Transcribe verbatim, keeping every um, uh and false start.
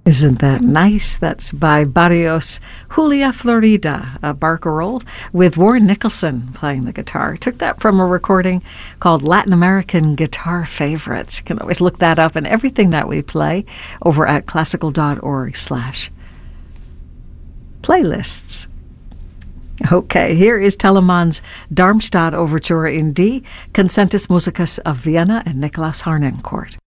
Isn't that nice? That's by Barrios Julia Florida, a barcarolle, with Warren Nicholson playing the guitar. Took that from a recording called Latin American Guitar Favorites. You can always look that up and everything that we play over at classical.org slash playlists. Okay, here is Telemann's Darmstadt Overture in D, Concentus Musicus of Vienna and Nikolaus Harnoncourt.